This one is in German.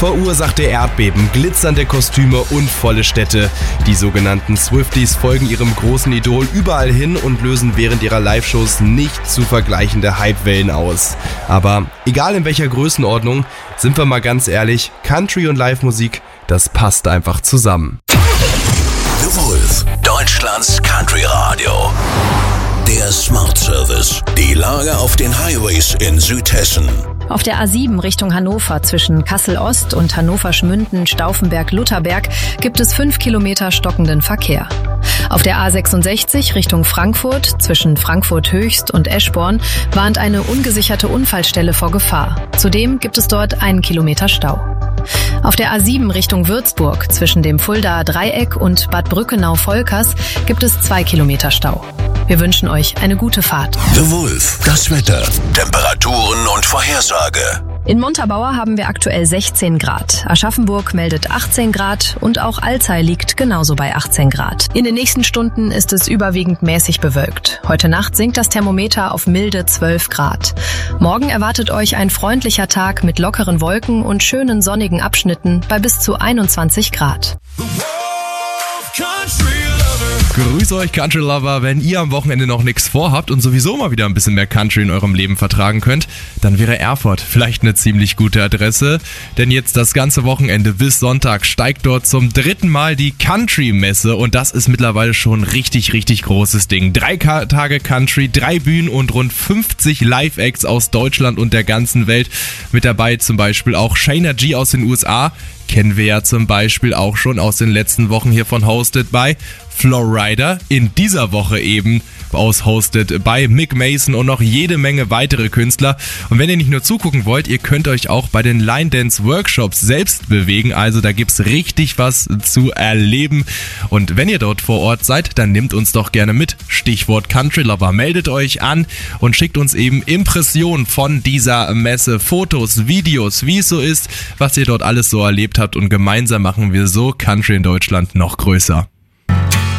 Verursachte Erdbeben, glitzernde Kostüme und volle Städte. Die sogenannten Swifties folgen ihrem großen Idol überall hin und lösen während ihrer Live-Shows nicht zu vergleichende Hypewellen aus. Aber egal in welcher Größenordnung, sind wir mal ganz ehrlich, Country und Live-Musik, das passt einfach zusammen. The Wolf, Deutschlands Country Radio. Der Smart Service. Die Lage auf den Highways in Südhessen. Auf der A7 Richtung Hannover zwischen Kassel-Ost und Hannover-Schmünden, Stauffenberg-Lutherberg gibt es 5 Kilometer stockenden Verkehr. Auf der A66 Richtung Frankfurt zwischen Frankfurt-Höchst und Eschborn warnt eine ungesicherte Unfallstelle vor Gefahr. Zudem gibt es dort 1 Kilometer Stau. Auf der A7 Richtung Würzburg zwischen dem Fuldaer Dreieck und Bad Brückenau-Volkers gibt es 2 Kilometer Stau. Wir wünschen euch eine gute Fahrt. The Wolf, das Wetter, Temperaturen und Vorhersage. In Montabaur haben wir aktuell 16 Grad. Aschaffenburg meldet 18 Grad und auch Alzey liegt genauso bei 18 Grad. In den nächsten Stunden ist es überwiegend mäßig bewölkt. Heute Nacht sinkt das Thermometer auf milde 12 Grad. Morgen erwartet euch ein freundlicher Tag mit lockeren Wolken und schönen sonnigen Abschnitten bei bis zu 21 Grad. Grüß euch Country Lover, wenn ihr am Wochenende noch nichts vorhabt und sowieso mal wieder ein bisschen mehr Country in eurem Leben vertragen könnt, dann wäre Erfurt vielleicht eine ziemlich gute Adresse, denn jetzt das ganze Wochenende bis Sonntag steigt dort zum 3. Mal die Country-Messe und das ist mittlerweile schon ein richtig, richtig großes Ding. 3 Tage Country, 3 Bühnen und rund 50 Live-Acts aus Deutschland und der ganzen Welt. Mit dabei zum Beispiel auch Shayna G aus den USA, kennen wir ja zum Beispiel auch schon aus den letzten Wochen hier von Hosted by Flowrider, in dieser Woche eben aus Hosted by Mick Mason und noch jede Menge weitere Künstler. Und wenn ihr nicht nur zugucken wollt, ihr könnt euch auch bei den Line Dance Workshops selbst bewegen, also da gibt's richtig was zu erleben. Und wenn ihr dort vor Ort seid, dann nehmt uns doch gerne mit. Stichwort Country Lover, meldet euch an und schickt uns eben Impressionen von dieser Messe, Fotos, Videos, wie es so ist, was ihr dort alles so erlebt habt und gemeinsam machen wir so Country in Deutschland noch größer.